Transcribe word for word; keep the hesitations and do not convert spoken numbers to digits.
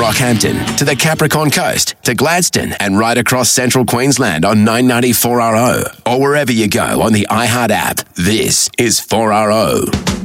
Rockhampton to the Capricorn Coast to Gladstone and right across central Queensland on nine ninety four R O or wherever you go on the iHeart app. This is four R O.